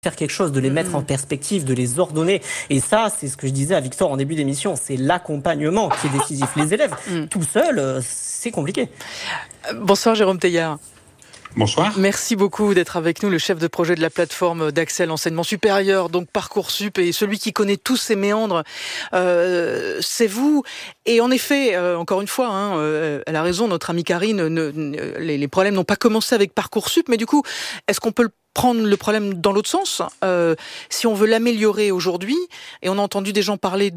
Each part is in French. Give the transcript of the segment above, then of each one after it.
faire quelque chose, de les mettre en perspective, de les ordonner. Et ça, c'est ce que je disais à Victor en début d'émission, c'est l'accompagnement qui est décisif. Les élèves, tout seuls, c'est compliqué. Bonsoir Jérôme Teilhard. Bonsoir. Merci beaucoup d'être avec nous, le chef de projet de la plateforme d'accès à l'enseignement supérieur, donc Parcoursup, et celui qui connaît tous ces méandres, c'est vous. Et en effet, encore une fois, elle a raison, notre amie Karine, les problèmes n'ont pas commencé avec Parcoursup, mais du coup, est-ce qu'on peut prendre le problème dans l'autre sens, si on veut l'améliorer aujourd'hui, et on a entendu des gens parler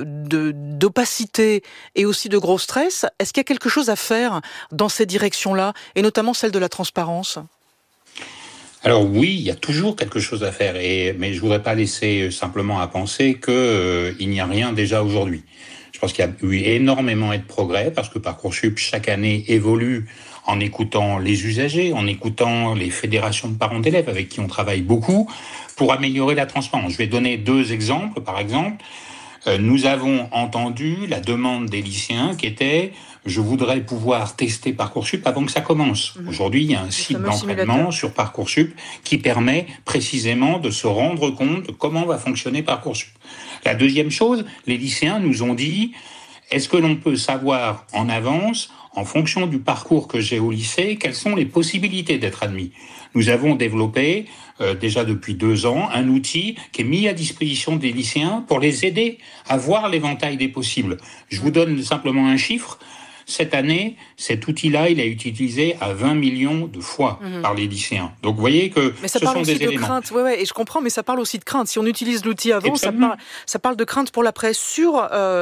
d'opacité et aussi de gros stress, est-ce qu'il y a quelque chose à faire dans ces directions-là, et notamment celle de la transparence ? Alors oui, il y a toujours quelque chose à faire, mais je voudrais pas laisser simplement à penser qu'il n'y a rien déjà aujourd'hui. Je pense qu'il y a eu énormément de progrès, parce que Parcoursup, chaque année, évolue en écoutant les usagers, en écoutant les fédérations de parents d'élèves avec qui on travaille beaucoup, pour améliorer la transparence. Je vais donner 2 exemples. Par exemple, nous avons entendu la demande des lycéens qui était « je voudrais pouvoir tester Parcoursup avant que ça commence ». Aujourd'hui, il y a un site d'entraînement sur Parcoursup qui permet précisément de se rendre compte de comment va fonctionner Parcoursup. La deuxième chose, les lycéens nous ont dit « est-ce que l'on peut savoir en avance, en fonction du parcours que j'ai au lycée, quelles sont les possibilités d'être admis ?» Nous avons développé, déjà depuis 2 ans, un outil qui est mis à disposition des lycéens pour les aider à voir l'éventail des possibles. Je vous donne simplement un chiffre. Cette année, cet outil-là, il est utilisé à 20 millions de fois par les lycéens. Donc, vous voyez que ce sont des éléments. Crainte. Ouais, et je comprends, mais ça parle aussi de crainte. Si on utilise l'outil avant, ça parle de crainte pour l'après. Sur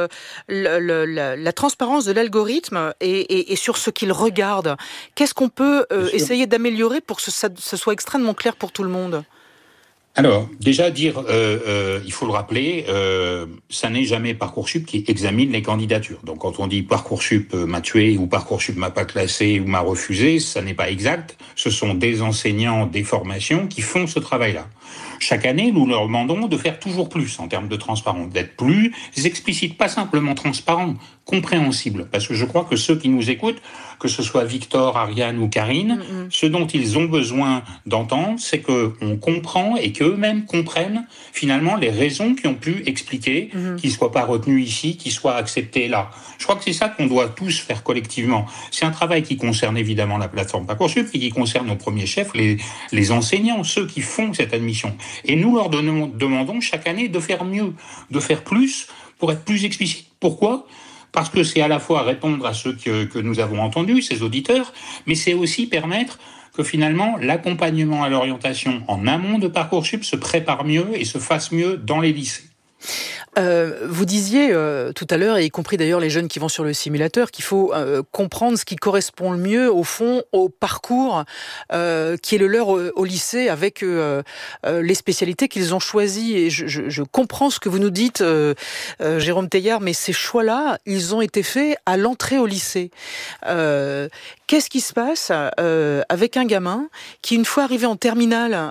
la transparence de l'algorithme et sur ce qu'il regarde, qu'est-ce qu'on peut essayer d'améliorer pour que ce soit extrêmement clair pour tout le monde ? Alors, déjà dire, il faut le rappeler, ça n'est jamais Parcoursup qui examine les candidatures. Donc, quand on dit Parcoursup m'a tué ou Parcoursup m'a pas classé ou m'a refusé, ça n'est pas exact. Ce sont des enseignants, des formations qui font ce travail-là. Chaque année, nous leur demandons de faire toujours plus en termes de transparence, d'être plus explicite, pas simplement transparent, compréhensible. Parce que je crois que ceux qui nous écoutent, que ce soit Victor, Ariane ou Karine, ce dont ils ont besoin d'entendre, c'est qu'on comprend et qu'eux-mêmes comprennent finalement les raisons qui ont pu expliquer qu'ils ne soient pas retenus ici, qu'ils soient acceptés là. Je crois que c'est ça qu'on doit tous faire collectivement. C'est un travail qui concerne évidemment la plateforme Parcoursup et qui concerne au premier chef les enseignants, ceux qui font cette admission. Et nous leur demandons chaque année de faire mieux, de faire plus pour être plus explicite. Pourquoi ? Parce que c'est à la fois répondre à ceux que nous avons entendus, ces auditeurs, mais c'est aussi permettre que finalement l'accompagnement à l'orientation en amont de Parcoursup se prépare mieux et se fasse mieux dans les lycées. Vous disiez tout à l'heure, et y compris d'ailleurs les jeunes qui vont sur le simulateur, qu'il faut comprendre ce qui correspond le mieux au fond au parcours qui est le leur au lycée avec les spécialités qu'ils ont choisies. Et je comprends ce que vous nous dites, Jérôme Teilhard, mais ces choix-là, ils ont été faits à l'entrée au lycée. Qu'est-ce qui se passe avec un gamin qui, une fois arrivé en terminale,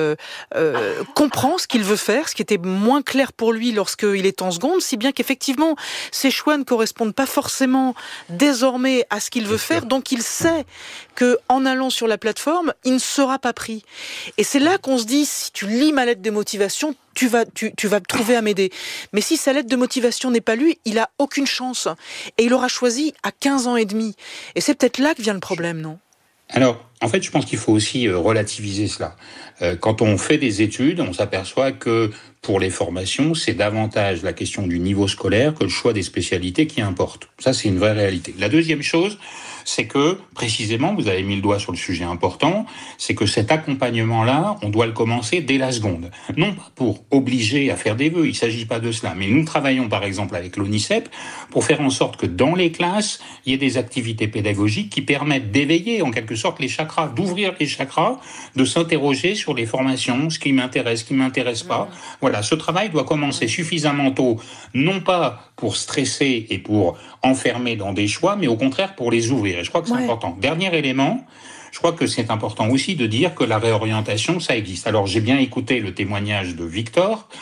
comprend ce qu'il veut faire, ce qui était moins clair pour lui lorsqu'il est en seconde, si bien qu'effectivement, ses choix ne correspondent pas forcément désormais à ce qu'il veut faire, donc il sait qu'en allant sur la plateforme, il ne sera pas pris. Et c'est là qu'on se dit, si tu lis ma lettre de motivation, tu vas trouver à m'aider. Mais si sa lettre de motivation n'est pas lue, il a aucune chance. Et il aura choisi à 15 ans et demi. Et c'est peut-être là que vient le problème, non ? Alors, en fait, je pense qu'il faut aussi relativiser cela. Quand on fait des études, on s'aperçoit que pour les formations, c'est davantage la question du niveau scolaire que le choix des spécialités qui importe. Ça, c'est une vraie réalité. La deuxième chose, c'est que, précisément, vous avez mis le doigt sur le sujet important, c'est que cet accompagnement-là, on doit le commencer dès la seconde. Non pas pour obliger à faire des vœux, il ne s'agit pas de cela, mais nous travaillons par exemple avec l'ONICEP pour faire en sorte que dans les classes, il y ait des activités pédagogiques qui permettent d'éveiller en quelque sorte les chakras, d'ouvrir les chakras, de s'interroger sur les formations, ce qui m'intéresse, ce qui m'intéresse pas. Voilà, ce travail doit commencer suffisamment tôt, non pas pour stresser et pour enfermer dans des choix, mais au contraire pour les ouvrir. Et je crois que c'est important. Dernier élément, je crois que c'est important aussi de dire que la réorientation, ça existe. Alors, j'ai bien écouté le témoignage de Victor.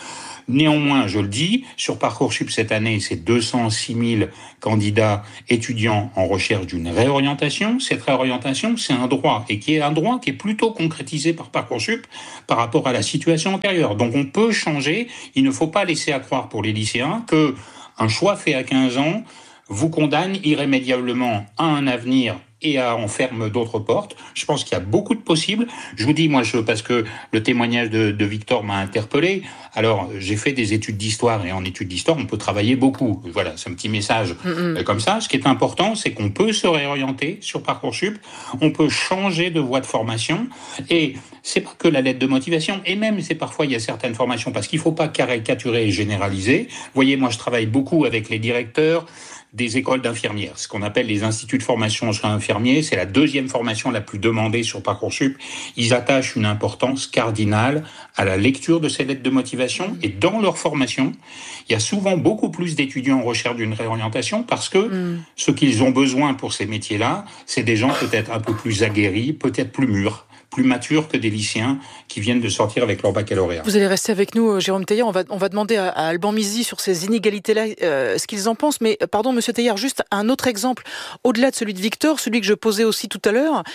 Néanmoins, je le dis, sur Parcoursup cette année, c'est 206 000 candidats étudiants en recherche d'une réorientation. Cette réorientation, c'est un droit, et qui est un droit qui est plutôt concrétisé par Parcoursup par rapport à la situation antérieure. Donc on peut changer. Il ne faut pas laisser à croire pour les lycéens que un choix fait à 15 ans vous condamne irrémédiablement à un avenir et en ferme d'autres portes. Je pense qu'il y a beaucoup de possibles. Je vous dis, parce que le témoignage de Victor m'a interpellé. Alors, j'ai fait des études d'histoire, et en études d'histoire, on peut travailler beaucoup. Voilà, c'est un petit message comme ça. Ce qui est important, c'est qu'on peut se réorienter sur Parcoursup, on peut changer de voie de formation, et c'est pas que la lettre de motivation, et même, c'est parfois, il y a certaines formations, parce qu'il faut pas caricaturer et généraliser. Vous voyez, moi, je travaille beaucoup avec les directeurs des écoles d'infirmières, ce qu'on appelle les instituts de formation en soins infirmiers. C'est la deuxième formation la plus demandée sur Parcoursup. Ils attachent une importance cardinale à la lecture de ces lettres de motivation, et dans leur formation, il y a souvent beaucoup plus d'étudiants en recherche d'une réorientation parce que ce qu'ils ont besoin pour ces métiers-là, c'est des gens peut-être un peu plus aguerris, peut-être plus mûrs, plus matures que des lycéens qui viennent de sortir avec leur baccalauréat. Vous allez rester avec nous, Jérôme Teilhard. On va demander à Alban Mizy sur ces inégalités-là ce qu'ils en pensent. Mais pardon, Monsieur Teilhard, juste un autre exemple, au-delà de celui de Victor, celui que je posais aussi tout à l'heure,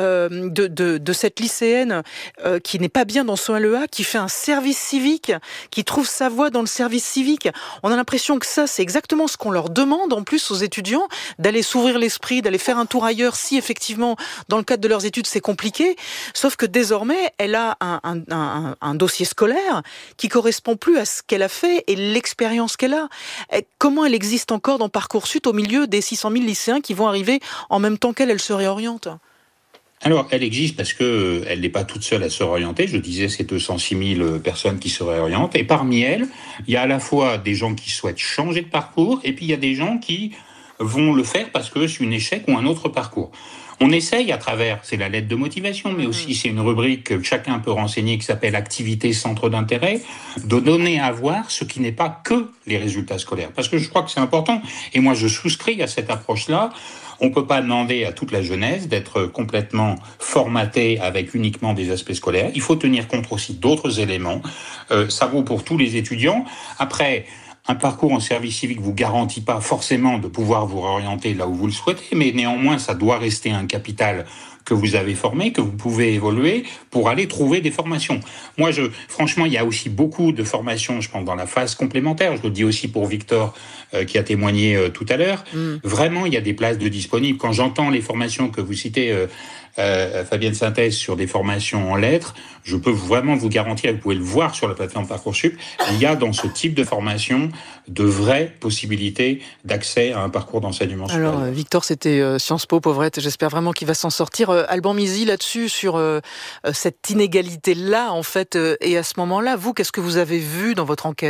de cette lycéenne qui n'est pas bien dans son LEA, qui fait un service civique, qui trouve sa voie dans le service civique. On a l'impression que ça, c'est exactement ce qu'on leur demande, en plus, aux étudiants, d'aller s'ouvrir l'esprit, d'aller faire un tour ailleurs, si effectivement, dans le cadre de leurs études, c'est compliqué. Sauf que désormais, elle a un dossier scolaire qui correspond plus à ce qu'elle a fait et l'expérience qu'elle a. Comment elle existe encore dans Parcoursup au milieu des 600 000 lycéens qui vont arriver en même temps qu'elle se réoriente ? Alors, elle existe parce que elle n'est pas toute seule à se réorienter. Je disais, c'est 206 000 personnes qui se réorientent. Et parmi elles, il y a à la fois des gens qui souhaitent changer de parcours, et puis il y a des gens qui vont le faire parce que c'est un échec ou un autre parcours. On essaye à travers, c'est la lettre de motivation, mais aussi c'est une rubrique que chacun peut renseigner qui s'appelle activité centre d'intérêt, de donner à voir ce qui n'est pas que les résultats scolaires. Parce que je crois que c'est important, et moi je souscris à cette approche-là. On ne peut pas demander à toute la jeunesse d'être complètement formatée avec uniquement des aspects scolaires. Il faut tenir compte aussi d'autres éléments. Ça vaut pour tous les étudiants. Après, un parcours en service civique vous garantit pas forcément de pouvoir vous réorienter là où vous le souhaitez, mais néanmoins, ça doit rester un capital que vous avez formé, que vous pouvez évoluer pour aller trouver des formations. Moi, franchement, il y a aussi beaucoup de formations, je pense, dans la phase complémentaire. Je le dis aussi pour Victor, qui a témoigné tout à l'heure. Vraiment, il y a des places de disponibles. Quand j'entends les formations que vous citez, Fabienne Synthèse, sur des formations en lettres, je peux vraiment vous garantir, vous pouvez le voir sur la plateforme Parcoursup, il y a dans ce type de formation de vraies possibilités d'accès à un parcours d'enseignement supérieur. Alors, Victor, c'était Sciences Po, Pauvrette. J'espère vraiment qu'il va s'en sortir. Alban Mizy, là-dessus, sur cette inégalité-là, en fait, et à ce moment-là, vous, qu'est-ce que vous avez vu dans votre enquête ?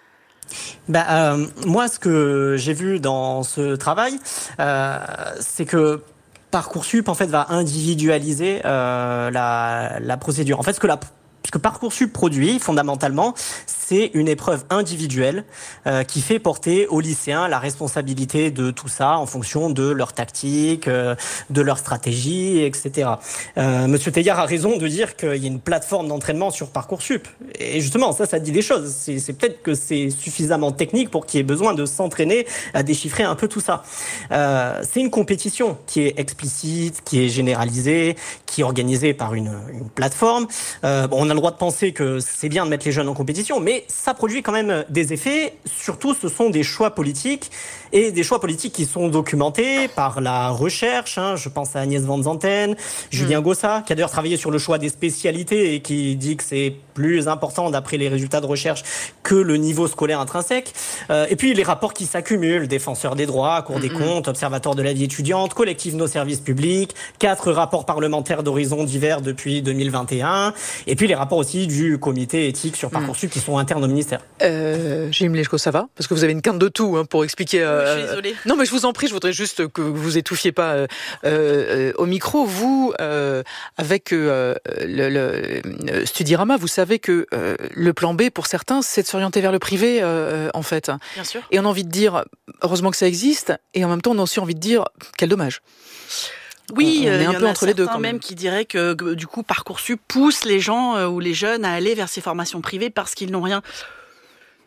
Moi, ce que j'ai vu dans ce travail, c'est que Parcoursup, en fait, va individualiser la procédure. En fait, ce que Parcoursup produit, fondamentalement, c'est une épreuve individuelle qui fait porter aux lycéens la responsabilité de tout ça en fonction de leur tactique, de leur stratégie, etc. Monsieur Teilhard a raison de dire qu'il y a une plateforme d'entraînement sur Parcoursup. Et justement, ça dit les choses. C'est peut-être que c'est suffisamment technique pour qu'il y ait besoin de s'entraîner à déchiffrer un peu tout ça. C'est une compétition qui est explicite, qui est généralisée, qui est organisée par une plateforme. On a le droit de penser que c'est bien de mettre les jeunes en compétition, mais ça produit quand même des effets. Surtout, ce sont des choix politiques, et des choix politiques qui sont documentés par la recherche. Je pense à Agnès Van Zanten, Julien Gossa, qui a d'ailleurs travaillé sur le choix des spécialités et qui dit que c'est plus important d'après les résultats de recherche que le niveau scolaire intrinsèque. Et puis les rapports qui s'accumulent, Défenseur des droits, Cour des comptes, Observatoire de la vie étudiante, Collectif Nos services publics, 4 rapports parlementaires d'horizons divers depuis 2021, et puis les rapports aussi du comité éthique sur Parcoursup qui sont internes au ministère. Gilles Mlechko, ça va ? Parce que vous avez une quinte de tout pour expliquer... Je suis désolée. Non, mais je vous en prie, je voudrais juste que vous étouffiez pas au micro. Vous, avec le Studirama, vous savez que le plan B, pour certains, c'est de s'orienter vers le privé, en fait. Bien sûr. Et on a envie de dire, heureusement que ça existe, et en même temps, on a aussi envie de dire, quel dommage. Oui, on est un peu entre les deux, quand même même. qui diraient que du coup Parcoursup pousse les gens ou les jeunes à aller vers ces formations privées parce qu'ils n'ont rien.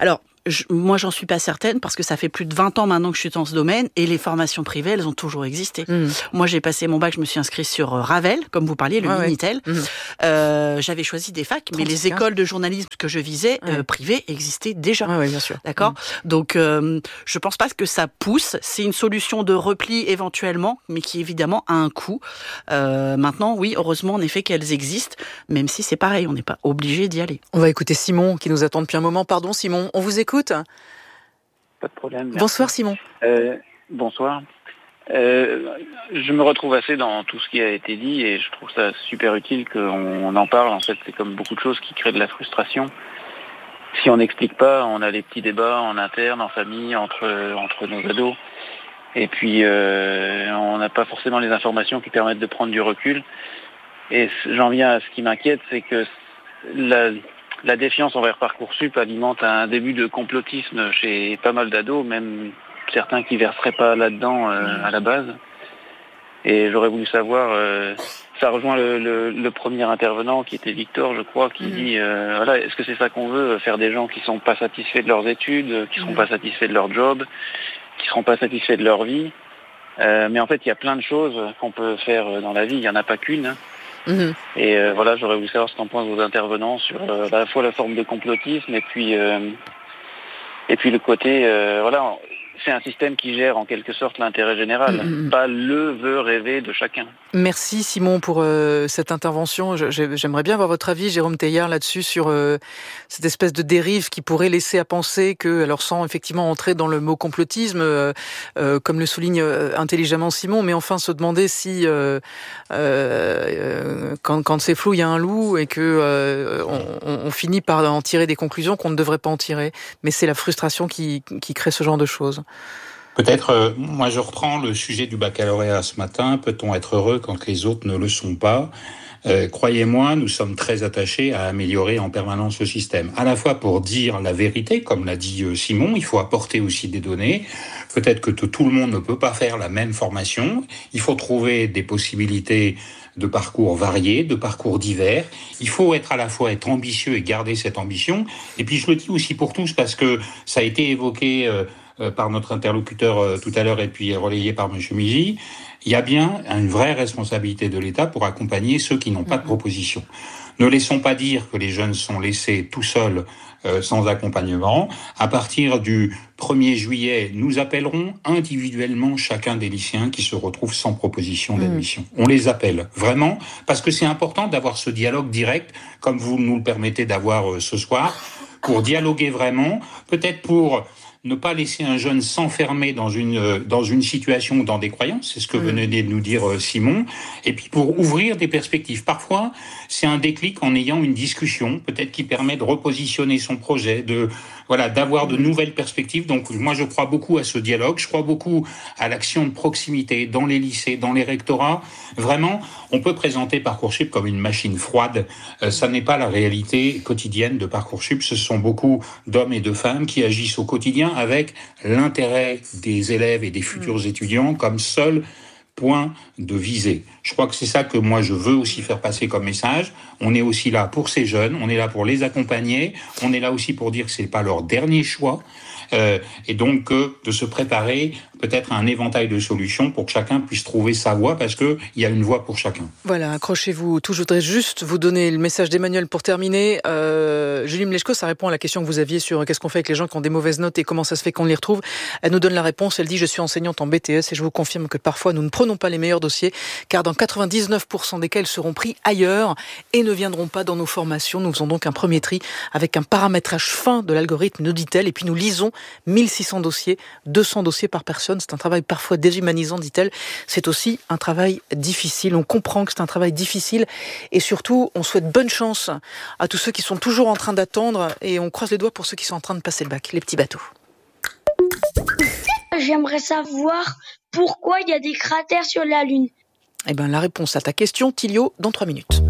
Alors, moi, j'en suis pas certaine parce que ça fait plus de 20 ans maintenant que je suis dans ce domaine et les formations privées, elles ont toujours existé. Moi, j'ai passé mon bac, je me suis inscrite sur Ravel, comme vous parliez, le Minitel. J'avais choisi des facs, mais les écoles de journalisme que je visais, privées, existaient déjà. Oui, bien sûr. D'accord. Donc, je pense pas que ça pousse. C'est une solution de repli éventuellement, mais qui évidemment a un coût. Maintenant, oui, heureusement, en effet, qu'elles existent, même si c'est pareil, on n'est pas obligé d'y aller. On va écouter Simon qui nous attend depuis un moment. Pardon, Simon, on vous écoute. Pas de problème. Merci. Bonsoir Simon. Bonsoir. Je me retrouve assez dans tout ce qui a été dit et je trouve ça super utile qu'on en parle. En fait, c'est comme beaucoup de choses qui créent de la frustration. Si on n'explique pas, on a des petits débats en interne, en famille, entre nos ados. Et puis, on n'a pas forcément les informations qui permettent de prendre du recul. Et j'en viens à ce qui m'inquiète, c'est que la défiance envers Parcoursup alimente un début de complotisme chez pas mal d'ados, même certains qui verseraient pas là-dedans à la base. Et j'aurais voulu savoir, ça rejoint le premier intervenant qui était Victor, je crois, qui dit voilà, est-ce que c'est ça qu'on veut, faire des gens qui sont pas satisfaits de leurs études, qui seront pas satisfaits de leur job, qui seront pas satisfaits de leur vie. Mais en fait, il y a plein de choses qu'on peut faire dans la vie, il y en a pas qu'une. Hein. Et voilà, j'aurais voulu savoir ce qu'en pensent vos intervenants sur à la fois la forme de complotisme et puis le côté voilà, c'est un système qui gère en quelque sorte l'intérêt général, pas le vœu rêvé de chacun. Merci Simon pour cette intervention. J'aimerais bien avoir votre avis, Jérôme Teilhard, là-dessus, sur cette espèce de dérive qui pourrait laisser à penser que, alors sans effectivement entrer dans le mot complotisme, comme le souligne intelligemment Simon, mais enfin se demander si quand c'est flou, il y a un loup et que on finit par en tirer des conclusions qu'on ne devrait pas en tirer. Mais c'est la frustration qui crée ce genre de choses. Peut-être, moi je reprends le sujet du baccalauréat ce matin. Peut-on être heureux quand les autres ne le sont pas ? Croyez-moi, nous sommes très attachés à améliorer en permanence le système. À la fois pour dire la vérité, comme l'a dit Simon, il faut apporter aussi des données. Peut-être que tout le monde ne peut pas faire la même formation. Il faut trouver des possibilités de parcours variés, de parcours divers. Il faut être ambitieux et garder cette ambition. Et puis je le dis aussi pour tous parce que ça a été évoqué par notre interlocuteur tout à l'heure et puis relayé par M. Migy, il y a bien une vraie responsabilité de l'État pour accompagner ceux qui n'ont pas de proposition. Ne laissons pas dire que les jeunes sont laissés tout seuls, sans accompagnement. À partir du 1er juillet, nous appellerons individuellement chacun des lycéens qui se retrouvent sans proposition d'admission. On les appelle, vraiment, parce que c'est important d'avoir ce dialogue direct, comme vous nous le permettez d'avoir ce soir, pour dialoguer vraiment, peut-être pour ne pas laisser un jeune s'enfermer dans une situation ou dans des croyances, c'est ce que venait de nous dire Simon, et puis pour ouvrir des perspectives. Parfois, c'est un déclic en ayant une discussion, peut-être qui permet de repositionner son projet, d'avoir de nouvelles perspectives. Donc moi, je crois beaucoup à ce dialogue, je crois beaucoup à l'action de proximité dans les lycées, dans les rectorats. Vraiment, on peut présenter Parcoursup comme une machine froide. Ça n'est pas la réalité quotidienne de Parcoursup. Ce sont beaucoup d'hommes et de femmes qui agissent au quotidien avec l'intérêt des élèves et des futurs étudiants comme seul point de visée. Je crois que c'est ça que moi je veux aussi faire passer comme message. On est aussi là pour ces jeunes, on est là pour les accompagner, on est là aussi pour dire que c'est pas leur dernier choix. Et donc de se préparer peut-être à un éventail de solutions pour que chacun puisse trouver sa voie, parce que il y a une voie pour chacun. Voilà, accrochez-vous. Je voudrais juste vous donner le message d'Emmanuel pour terminer. Julie Mleczko, ça répond à la question que vous aviez sur qu'est-ce qu'on fait avec les gens qui ont des mauvaises notes et comment ça se fait qu'on les retrouve. Elle nous donne la réponse. Elle dit: je suis enseignante en BTS et je vous confirme que parfois nous ne prenons pas les meilleurs dossiers, car dans 99% des cas, ils seront pris ailleurs et ne viendront pas dans nos formations. Nous faisons donc un premier tri avec un paramétrage fin de l'algorithme, nous dit-elle, et puis nous lisons 1600 dossiers, 200 dossiers par personne. C'est un travail parfois déshumanisant, dit-elle. C'est aussi un travail difficile. On comprend que c'est un travail difficile et surtout, on souhaite bonne chance à tous ceux qui sont toujours en train d'attendre et on croise les doigts pour ceux qui sont en train de passer le bac, les petits bateaux. J'aimerais savoir pourquoi il y a des cratères sur la Lune. Eh bien, la réponse à ta question, Tilio, dans 3 minutes.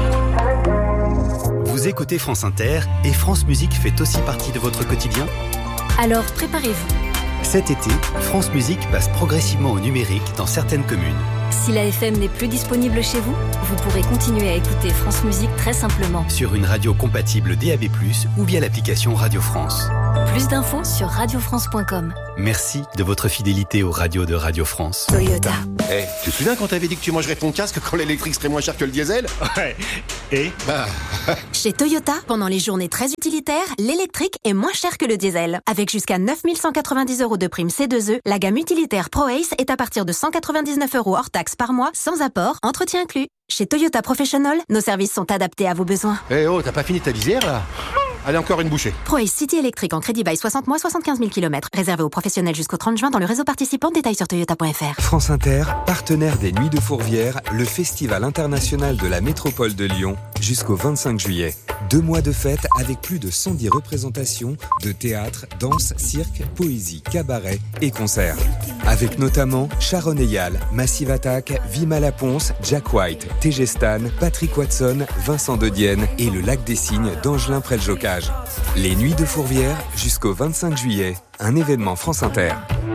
Vous écoutez France Inter et France Musique fait aussi partie de votre quotidien ? Alors préparez-vous. Cet été, France Musique passe progressivement au numérique dans certaines communes. Si la FM n'est plus disponible chez vous, vous pourrez continuer à écouter France Musique très simplement. Sur une radio compatible DAB+, ou via l'application Radio France. Plus d'infos sur radiofrance.com. Merci de votre fidélité aux radios de Radio France. Toyota. Tu te souviens quand t'avais dit que tu mangerais ton casque quand l'électrique serait moins cher que le diesel ? Ouais. Et Chez Toyota, pendant les journées très utilitaires, l'électrique est moins cher que le diesel. Avec jusqu'à 9 190 € de prime C2E, la gamme utilitaire ProAce est à partir de 199 € hors taxe par mois, sans apport, entretien inclus. Chez Toyota Professional, nos services sont adaptés à vos besoins. T'as pas fini ta visière là ? Allez, encore une bouchée. ProAce City électrique en crédit bail 60 mois, 75 000 km. Réservé aux professionnels jusqu'au 30 juin dans le réseau participant. Détails sur toyota.fr. France Inter, partenaire des Nuits de Fourvière, le festival international de la métropole de Lyon, jusqu'au 25 juillet. 2 mois de fête avec plus de 110 représentations de théâtre, danse, cirque, poésie, cabaret et concerts. Avec notamment Sharon Eyal, Massive Attack, Vima Laponce, Jack White, TG Stan, Patrick Watson, Vincent De Dienne et le Lac des Cygnes d'Angelin Près-le-Jocage. Les Nuits de Fourvière jusqu'au 25 juillet, un événement France Inter.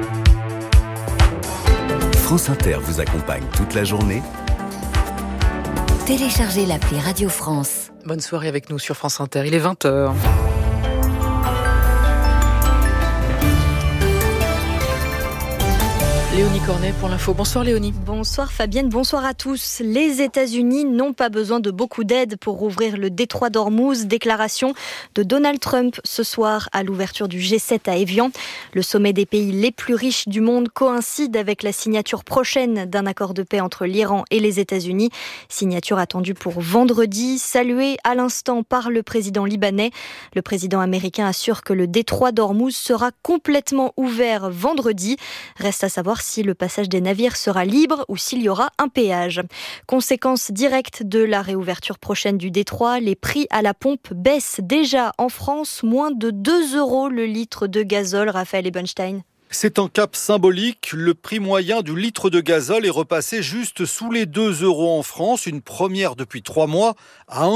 France Inter vous accompagne toute la journée. Téléchargez l'appli Radio France. Bonne soirée avec nous sur France Inter, il est 20h. Léonie Cornet pour l'info. Bonsoir Léonie. Bonsoir Fabienne, bonsoir à tous. Les États-Unis n'ont pas besoin de beaucoup d'aide pour ouvrir le détroit d'Ormuz. Déclaration de Donald Trump ce soir à l'ouverture du G7 à Évian. Le sommet des pays les plus riches du monde coïncide avec la signature prochaine d'un accord de paix entre l'Iran et les États-Unis. Signature attendue pour vendredi, saluée à l'instant par le président libanais. Le président américain assure que le détroit d'Ormuz sera complètement ouvert vendredi. Reste à savoir si le passage des navires sera libre ou s'il y aura un péage. Conséquence directe de la réouverture prochaine du détroit, les prix à la pompe baissent déjà en France, moins de 2 € le litre de gazole. Raphaël Ebenstein. C'est un cap symbolique. Le prix moyen du litre de gazole est repassé juste sous les 2 € en France, une première depuis 3 mois, à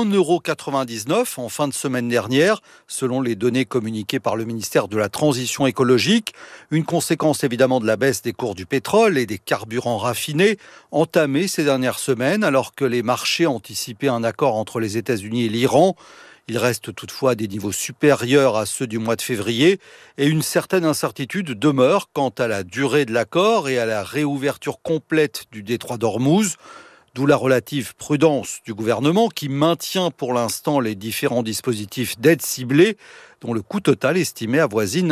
1,99 € en fin de semaine dernière, selon les données communiquées par le ministère de la Transition écologique. Une conséquence évidemment de la baisse des cours du pétrole et des carburants raffinés, entamée ces dernières semaines, alors que les marchés anticipaient un accord entre les États-Unis et l'Iran. Il reste toutefois à des niveaux supérieurs à ceux du mois de février et une certaine incertitude demeure quant à la durée de l'accord et à la réouverture complète du détroit d'Ormuz. D'où la relative prudence du gouvernement qui maintient pour l'instant les différents dispositifs d'aide ciblée dont le coût total estimé avoisine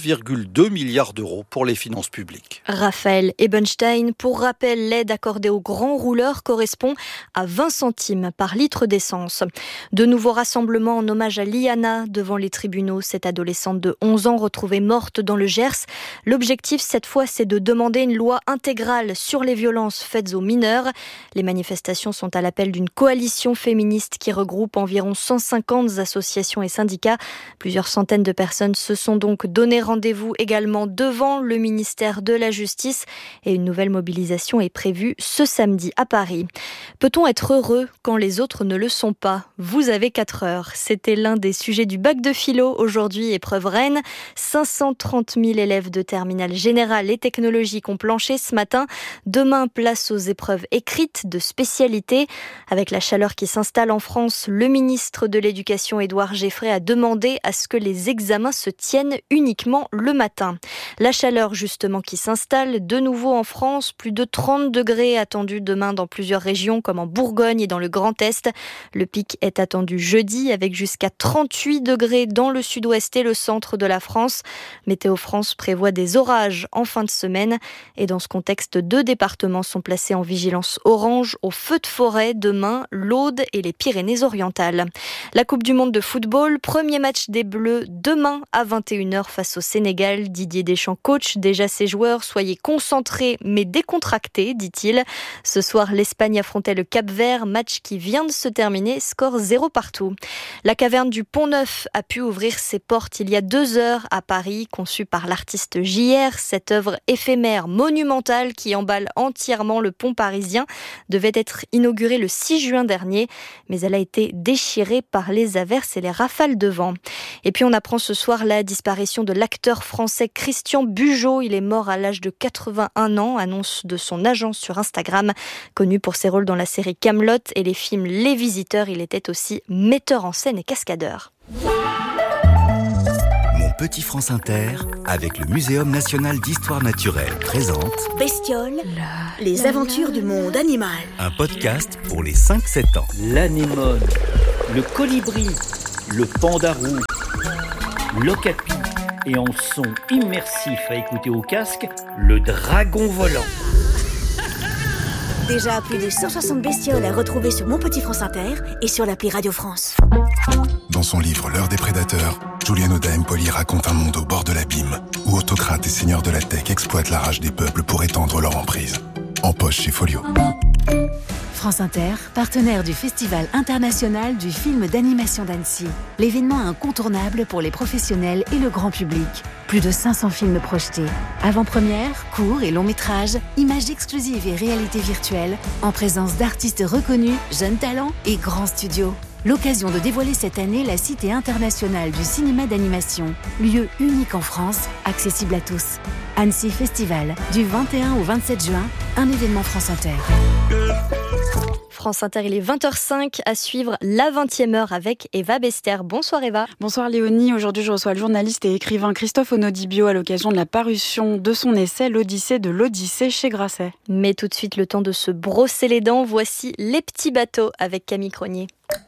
1,2 milliard d'euros pour les finances publiques. Raphaël Ebenstein, pour rappel, l'aide accordée aux grands rouleurs correspond à 20 centimes par litre d'essence. De nouveaux rassemblements en hommage à Liana devant les tribunaux, cette adolescente de 11 ans retrouvée morte dans le Gers. L'objectif cette fois, c'est de demander une loi intégrale sur les violences faites aux mineurs. Les manifestations sont à l'appel d'une coalition féministe qui regroupe environ 150 associations et syndicats. Plusieurs centaines de personnes se sont donc donné rendez-vous également devant le ministère de la Justice et une nouvelle mobilisation est prévue ce samedi à Paris. Peut-on être heureux quand les autres ne le sont pas ? Vous avez 4 heures. C'était l'un des sujets du bac de philo aujourd'hui, épreuve Rennes. 530 000 élèves de terminale générale et technologique ont planché ce matin. Demain, place aux épreuves écrites de spécialité. Avec la chaleur qui s'installe en France, le ministre de l'Éducation, Édouard Geffray, a demandé à ce que les examens se tiennent uniquement le matin. La chaleur justement qui s'installe de nouveau en France, plus de 30 degrés attendus demain dans plusieurs régions comme en Bourgogne et dans le Grand Est. Le pic est attendu jeudi avec jusqu'à 38 degrés dans le sud-ouest et le centre de la France. Météo France prévoit des orages en fin de semaine et dans ce contexte, 2 départements sont placés en vigilance orange au feu de forêt demain, l'Aude et les Pyrénées-Orientales. La Coupe du Monde de football, premier match des Bleus demain à 21h face au Sénégal. Didier Deschamps, coach déjà ses joueurs. Soyez concentrés mais décontractés, dit-il. Ce soir, l'Espagne affrontait le Cap-Vert, match qui vient de se terminer, score 0 partout. La caverne du Pont-Neuf a pu ouvrir ses portes il y a 2 heures à Paris, conçue par l'artiste JR. Cette œuvre éphémère monumentale qui emballe entièrement le pont parisien devait être inaugurée le 6 juin dernier, mais elle a été déchirée par les averses et les rafales de vent. Et puis on apprend ce soir la disparition de l'acteur français Christian Bugeaud. Il est mort à l'âge de 81 ans, annonce de son agent sur Instagram. Connu pour ses rôles dans la série Kaamelott et les films Les Visiteurs, il était aussi metteur en scène et cascadeur. Petit France Inter, avec le Muséum national d'histoire naturelle, présente Bestioles, les aventures du monde animal. Un podcast pour les 5-7 ans. L'anémone, le colibri, le pandarou, l'okapi et en son immersif à écouter au casque, le dragon volant. Déjà plus de 160 bestioles à retrouver sur Mon Petit France Inter et sur l'appli Radio France. Dans son livre L'heure des prédateurs, Julian Oda-Empoli raconte un monde au bord de l'abîme, où autocrates et seigneurs de la tech exploitent la rage des peuples pour étendre leur emprise. En poche chez Folio. France Inter, partenaire du Festival international du film d'animation d'Annecy. L'événement incontournable pour les professionnels et le grand public. Plus de 500 films projetés. Avant-première, courts et longs métrages, images exclusives et réalité virtuelle, en présence d'artistes reconnus, jeunes talents et grands studios. L'occasion de dévoiler cette année la Cité internationale du cinéma d'animation, lieu unique en France, accessible à tous. Annecy Festival, du 21 au 27 juin, un événement France Inter. France Inter, il est 20h05, à suivre la 20e heure avec Eva Bester. Bonsoir Eva. Bonsoir Léonie, aujourd'hui je reçois le journaliste et écrivain Christophe Onodibio à l'occasion de la parution de son essai L'Odyssée de l'Odyssée chez Grasset. Mais tout de suite le temps de se brosser les dents, voici Les Petits Bateaux avec Camille Cronier.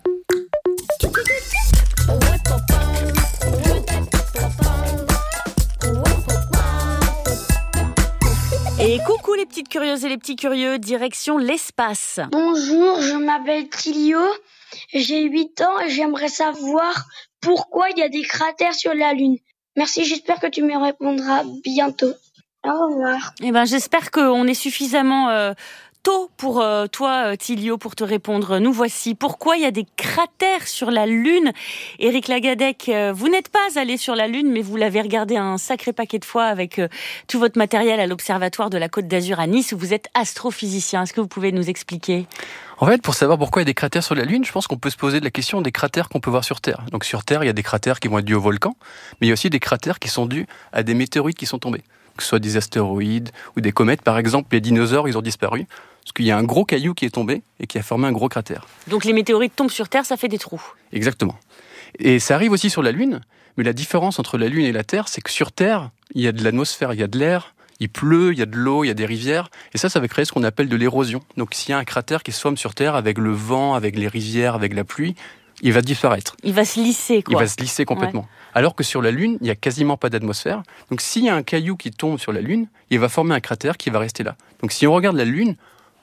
Et coucou les petites curieuses et les petits curieux, direction l'espace. Bonjour, je m'appelle Tilio, j'ai 8 ans et j'aimerais savoir pourquoi il y a des cratères sur la Lune. Merci, j'espère que tu me répondras bientôt. Au revoir. Eh ben, j'espère qu'on est suffisamment tôt pour toi, Tilio, pour te répondre. Nous voici. Pourquoi il y a des cratères sur la Lune ? Éric Lagadec, vous n'êtes pas allé sur la Lune, mais vous l'avez regardé un sacré paquet de fois avec tout votre matériel à l'Observatoire de la Côte d'Azur à Nice, où vous êtes astrophysicien. Est-ce que vous pouvez nous expliquer ? En fait, pour savoir pourquoi il y a des cratères sur la Lune, je pense qu'on peut se poser la question des cratères qu'on peut voir sur Terre. Donc sur Terre, il y a des cratères qui vont être dus au volcan, mais il y a aussi des cratères qui sont dus à des météorites qui sont tombés. Que ce soit des astéroïdes ou des comètes. Par exemple, les dinosaures, ils ont disparu parce qu'il y a un gros caillou qui est tombé et qui a formé un gros cratère. Donc les météorites tombent sur Terre, ça fait des trous. Exactement. Et ça arrive aussi sur la Lune, mais la différence entre la Lune et la Terre, c'est que sur Terre, il y a de l'atmosphère, il y a de l'air, il pleut, il y a de l'eau, il y a des rivières, et ça va créer ce qu'on appelle de l'érosion. Donc s'il y a un cratère qui se forme sur Terre avec le vent, avec les rivières, avec la pluie, il va disparaître. Il va se lisser, quoi. Il va se lisser complètement. Ouais. Alors que sur la Lune, il n'y a quasiment pas d'atmosphère. Donc s'il y a un caillou qui tombe sur la Lune, il va former un cratère qui va rester là. Donc si on regarde la Lune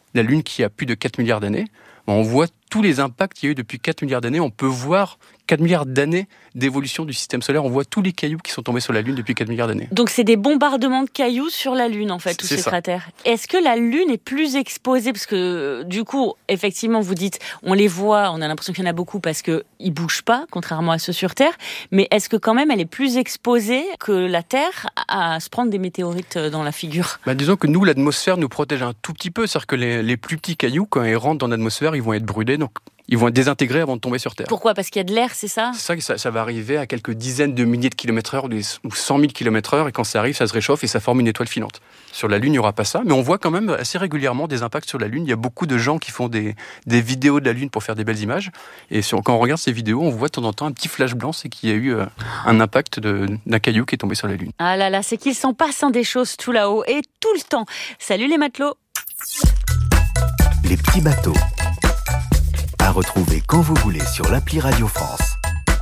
qui a plus de 4 milliards d'années, on voit tous les impacts qu'il y a eu depuis 4 milliards d'années. On peut voir 4 milliards d'années d'évolution du système solaire. On voit tous les cailloux qui sont tombés sur la Lune depuis 4 milliards d'années. Donc c'est des bombardements de cailloux sur la Lune, en fait, tous ces cratères. Est-ce que la Lune est plus exposée ? Parce que, du coup, effectivement, vous dites, on les voit, on a l'impression qu'il y en a beaucoup parce qu'ils ne bougent pas, contrairement à ceux sur Terre. Mais est-ce que quand même, elle est plus exposée que la Terre à se prendre des météorites dans la figure ? Disons que nous, l'atmosphère nous protège un tout petit peu. C'est-à-dire que les plus petits cailloux, quand ils rentrent dans l'atmosphère, ils vont être brûlés. Donc, ils vont être désintégrés avant de tomber sur Terre. Pourquoi ? Parce qu'il y a de l'air, c'est ça ? C'est ça que ça va arriver à quelques dizaines de milliers de kilomètres/heure ou 100 000 km/h, et quand ça arrive, ça se réchauffe et ça forme une étoile filante. Sur la Lune, il n'y aura pas ça, mais on voit quand même assez régulièrement des impacts sur la Lune. Il y a beaucoup de gens qui font des vidéos de la Lune pour faire des belles images, et quand on regarde ces vidéos, on voit de temps en temps un petit flash blanc, c'est qu'il y a eu un impact d'un caillou qui est tombé sur la Lune. Ah là là, c'est qu'il s'en passe des choses tout là-haut, et tout le temps. Salut les matelots. Les petits bateaux. À retrouver quand vous voulez sur l'appli Radio France.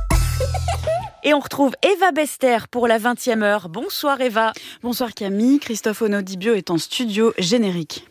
Et on retrouve Eva Bester pour la 20e heure. Bonsoir Eva. Bonsoir Camille, Christophe Onodibio est en studio générique.